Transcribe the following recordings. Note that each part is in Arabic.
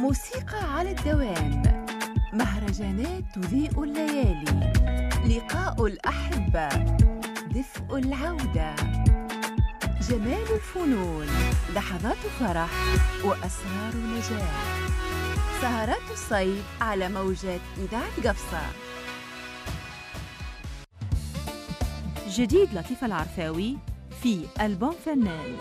موسيقى على الدوام، مهرجانات تضيء الليالي، لقاء الأحبة، دفء العودة، جمال الفنون، لحظات فرح وأسرار نجاح. سهرات الصيف على موجات إذاعة قفصة. جديد لطيفة العرفاوي في ألبوم فنان،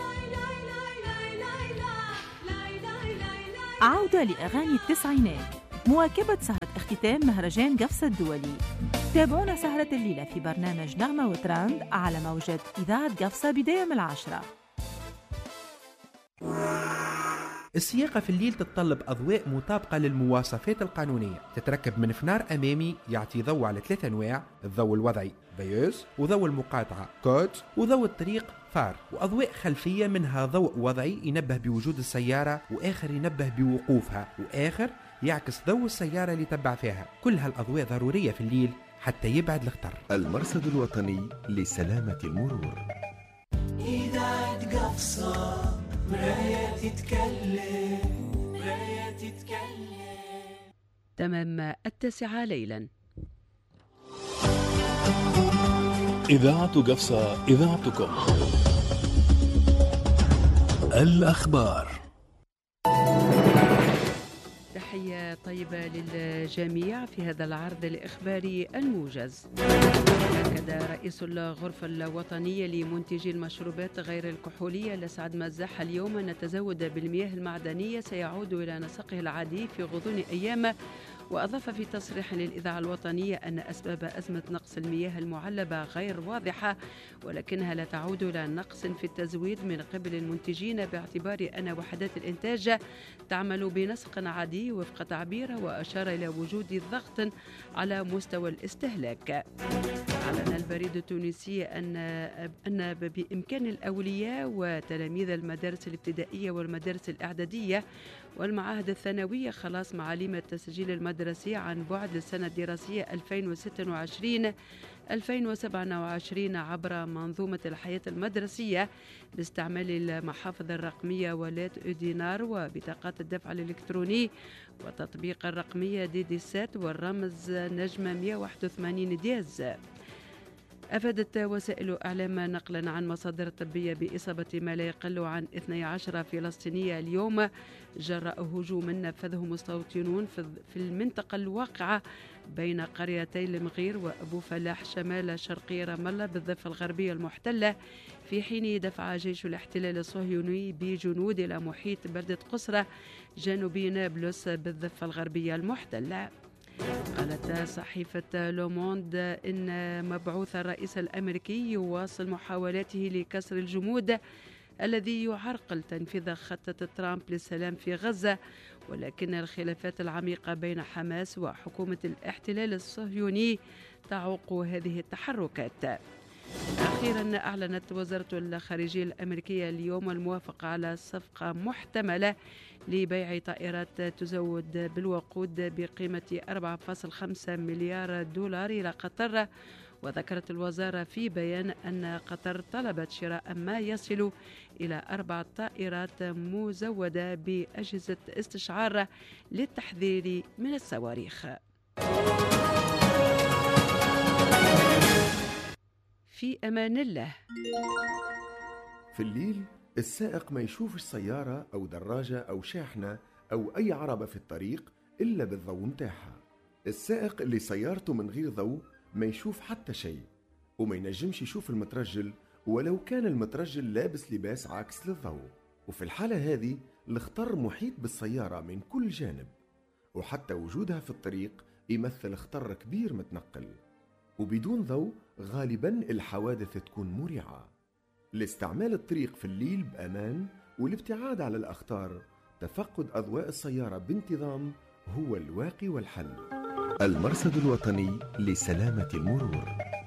عودة لأغاني التسعينات، مواكبة سهرة اختتام مهرجان قفصة الدولي. تابعونا سهرة الليلة في برنامج نغمة وتراند على موجة إذاعة قفصة بداية من 10. السياقة في الليل تتطلب أضواء مطابقة للمواصفات القانونية، تتركب من فنار أمامي يعطي ضوء على 3 أنواع: الضوء الوضعي فيوز، وضوء المقاطعة كوت، وضوء الطريق فار، وأضواء خلفية منها ضوء وضعي ينبه بوجود السيارة، وآخر ينبه بوقوفها، وآخر يعكس ضوء السيارة اللي تبع فيها. كل هالأضواء ضرورية في الليل حتى يبعد الخطر. المرصد الوطني لسلامة المرور. إذاعة قفصة، مراية تتكلم، مراية تتكلم. تمام 9 ليلا. إذاعة قفصة، إذاعتكم. الأخبار. تحية طيبة للجميع في هذا العرض الإخباري الموجز. أكد رئيس الغرفة الوطنية لمنتجي المشروبات غير الكحولية لسعد مزاح اليوم أن التزود بالمياه المعدنية سيعود إلى نسقه العادي في غضون أيام. وأضاف في تصريح للإذاعة الوطنية أن أسباب أزمة نقص المياه المعلبة غير واضحة، ولكنها لا تعود إلى نقص في التزويد من قبل المنتجين، باعتبار أن وحدات الإنتاج تعمل بنسق عادي وفق تعبيره. وأشار إلى وجود ضغط على مستوى الاستهلاك. أعلن البريد التونسي أن بإمكان الأولياء وتلاميذ المدارس الابتدائية والمدارس الإعدادية والمعاهد الثانوية خلاص معاليم التسجيل المدرسي عن بعد للسنة الدراسية 2026-2027 عبر منظومة الحياة المدرسية باستعمال المحافظ الرقمية ولات أودينار وبطاقات الدفع الإلكتروني وتطبيق الرقمية ديديسات والرمز نجمة 181 دياز. أفادت وسائل إعلام نقلا عن مصادر طبية بإصابة ما لا يقل عن 12 فلسطينية اليوم جراء هجوم نفذه مستوطنون في المنطقة الواقعة بين قريتي المغير وأبو فلاح شمال شرقي رام الله بالضفة الغربية المحتلة، في حين دفع جيش الاحتلال الصهيوني بجنود إلى محيط بلدة قسرة جنوبي نابلس بالضفة الغربية المحتلة. قالت صحيفة لوموند إن مبعوث الرئيس الأمريكي يواصل محاولاته لكسر الجمود الذي يعرقل تنفيذ خطة ترامب للسلام في غزة، ولكن الخلافات العميقة بين حماس وحكومة الاحتلال الصهيوني تعوق هذه التحركات. أخيرا أعلنت وزارة الخارجية الأمريكية اليوم الموافقة على صفقة محتملة لبيع طائرات تزود بالوقود بقيمة 4.5 مليار دولار إلى قطر. وذكرت الوزارة في بيان أن قطر طلبت شراء ما يصل إلى 4 طائرات مزودة بأجهزة استشعار للتحذير من الصواريخ. في أمان الله. في الليل السائق ما يشوفش سيارة أو دراجة أو شاحنة أو أي عربة في الطريق إلا بالضوء متاعها. السائق اللي سيارته من غير ضوء ما يشوف حتى شيء، وما ينجمش يشوف المترجل ولو كان المترجل لابس لباس عاكس للضوء. وفي الحالة هذه الخطر محيط بالسيارة من كل جانب، وحتى وجودها في الطريق يمثل خطر كبير متنقل. وبدون ضوء غالبا الحوادث تكون مريعة. لاستعمال الطريق في الليل بأمان والابتعاد على الأخطار، تفقد أضواء السيارة بانتظام هو الواقي والحل. المرصد الوطني لسلامة المرور.